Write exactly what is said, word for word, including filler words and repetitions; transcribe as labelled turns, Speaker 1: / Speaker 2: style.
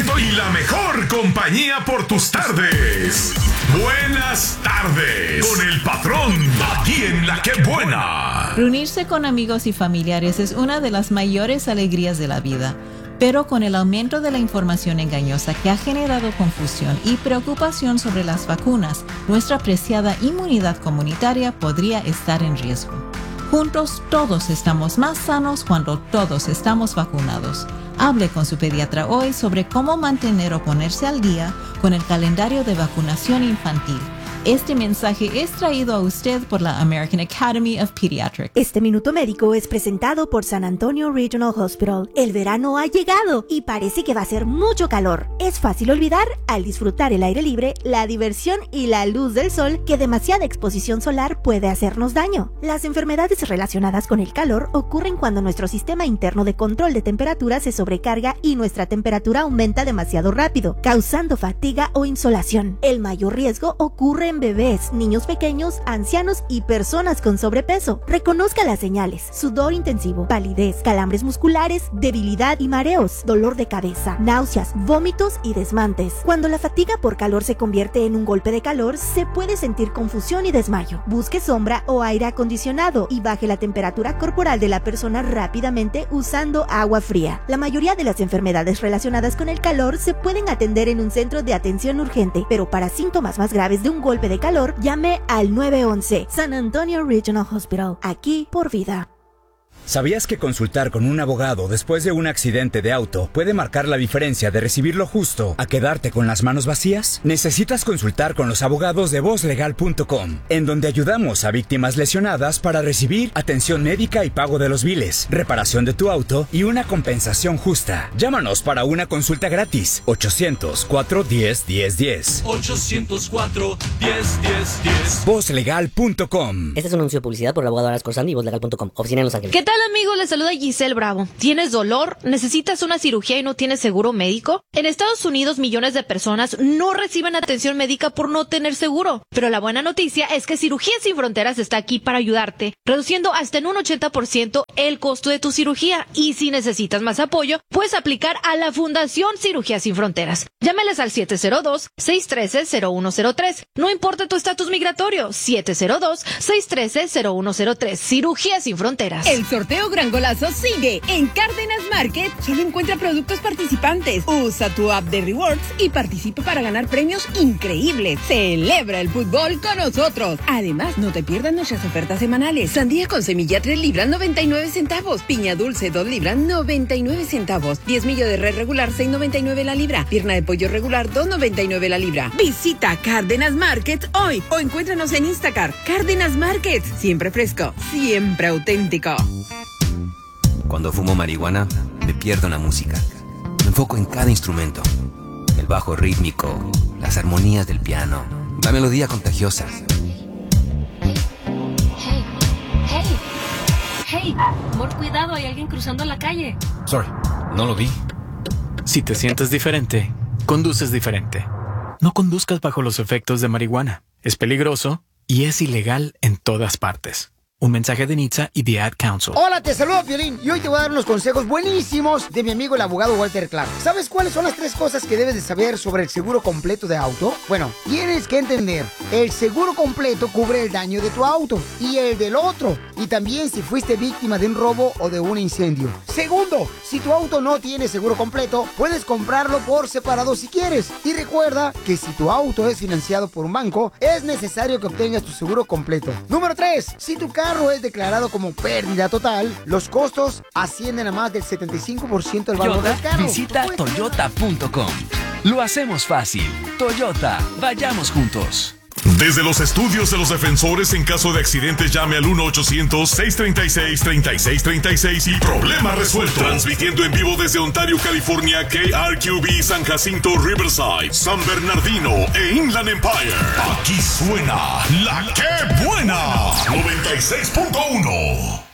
Speaker 1: momento y la mejor compañía por tus tardes. Buenas tardes con el patrón, aquí en La Que Buena.
Speaker 2: Reunirse con amigos y familiares es una de las mayores alegrías de la vida. Pero con el aumento de la información engañosa que ha generado confusión y preocupación sobre las vacunas, nuestra preciada inmunidad comunitaria podría estar en riesgo. Juntos todos estamos más sanos cuando todos estamos vacunados. Hable con su pediatra hoy sobre cómo mantener o ponerse al día con el calendario de vacunación infantil. Este mensaje es traído a usted por la American Academy of Pediatrics.
Speaker 3: Este minuto médico es presentado por San Antonio Regional Hospital. El verano ha llegado y parece que va a ser mucho calor. Es fácil olvidar al disfrutar el aire libre, la diversión y la luz del sol que demasiada exposición solar puede hacernos daño. Las enfermedades relacionadas con el calor ocurren cuando nuestro sistema interno de control de temperatura se sobrecarga y nuestra temperatura aumenta demasiado rápido, causando fatiga o insolación. El mayor riesgo ocurre en bebés, niños pequeños, ancianos y personas con sobrepeso. Reconozca las señales: sudor intensivo, palidez, calambres musculares, debilidad y mareos, dolor de cabeza, náuseas, vómitos y desmantes. Cuando la fatiga por calor se convierte en un golpe de calor, se puede sentir confusión y desmayo. Busque sombra o aire acondicionado y baje la temperatura corporal de la persona rápidamente usando agua fría. La mayoría de las enfermedades relacionadas con el calor se pueden atender en un centro de atención urgente, pero para síntomas más graves de un golpe de calor, llame al nueve once. San Antonio Regional Hospital, aquí por vida.
Speaker 4: ¿Sabías que consultar con un abogado después de un accidente de auto puede marcar la diferencia de recibir lo justo a quedarte con las manos vacías? Necesitas consultar con los abogados de voz legal punto com, en donde ayudamos a víctimas lesionadas para recibir atención médica y pago de los biles, reparación de tu auto y una compensación justa. Llámanos para una consulta gratis. ochocientos cuatro diez diez diez.
Speaker 5: ochocientos cuatro diez diez diez.
Speaker 4: voz legal punto com.
Speaker 6: Este es un anuncio de publicidad por el abogado Aras Corsandi y voz legal punto com. Oficina en Los Ángeles.
Speaker 7: ¿Qué tal, amigos? Les saluda Giselle Bravo. ¿Tienes dolor? ¿Necesitas una cirugía y no tienes seguro médico? En Estados Unidos, millones de personas no reciben atención médica por no tener seguro. Pero la buena noticia es que Cirugía Sin Fronteras está aquí para ayudarte, reduciendo hasta en un ochenta por ciento el costo de tu cirugía. Y si necesitas más apoyo, puedes aplicar a la Fundación Cirugía Sin Fronteras. Llámeles al siete cero dos, seis uno tres, cero uno cero tres. No importa tu estatus migratorio, siete cero dos, seis uno tres, cero uno cero tres. Cirugía Sin Fronteras.
Speaker 8: El sorteo Gran Golazo sigue. En Cárdenas Market solo encuentra productos participantes. Usa tu app de Rewards y participa para ganar premios increíbles. Celebra el fútbol con nosotros. Además, no te pierdas nuestras ofertas semanales. Sandía con semilla tres libras, noventa y nueve centavos. Piña dulce dos libras, noventa y nueve centavos. diez millo de res regular, seis noventa y nueve la libra. Pierna de pollo regular, dos noventa y nueve la libra. Visita Cárdenas Market hoy o encuéntranos en Instacart. Cárdenas Market, siempre fresco, siempre auténtico.
Speaker 9: Cuando fumo marihuana, me pierdo en la música. Me enfoco en cada instrumento. El bajo rítmico, las armonías del piano, la melodía contagiosa.
Speaker 10: Hey, hey, hey, amor, cuidado, hay alguien cruzando la calle.
Speaker 11: Sorry, no lo vi. Si te sientes diferente, conduces diferente. No conduzcas bajo los efectos de marihuana. Es peligroso y es ilegal en todas partes. Un mensaje de N H T S A y The Ad Council.
Speaker 12: Hola, te saludo, Piolín, y hoy te voy a dar unos consejos buenísimos de mi amigo el abogado Walter Clark. ¿Sabes cuáles son las tres cosas que debes de saber sobre el seguro completo de auto? Bueno, tienes que entender, el seguro completo cubre el daño de tu auto y el del otro, y también si fuiste víctima de un robo o de un incendio. Segundo, si tu auto no tiene seguro completo, puedes comprarlo por separado si quieres. Y recuerda que si tu auto es financiado por un banco, es necesario que obtengas tu seguro completo. Número tres, si tu carro es declarado como pérdida total, los costos ascienden a más del setenta y cinco por ciento del valor
Speaker 13: Toyota,
Speaker 12: del carro.
Speaker 13: visita toyota punto com. Lo hacemos fácil. Toyota, vayamos juntos.
Speaker 1: Desde los estudios de los defensores, en caso de accidentes, llame al uno ochocientos, seis tres seis, tres seis tres seis y problema resuelto. Transmitiendo en vivo desde Ontario, California, K R Q B, San Jacinto, Riverside, San Bernardino e Inland Empire. Aquí suena La Que Buena, noventa y seis punto uno.